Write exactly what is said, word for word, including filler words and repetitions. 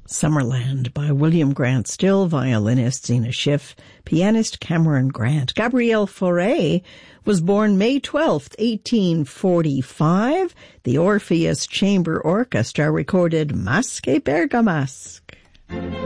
Summerland by William Grant Still, violinist Zena Schiff, pianist Cameron Grant. Gabriel Fauré was born May twelfth, eighteen forty-five. The Orpheus Chamber Orchestra recorded Masque Bergamasque.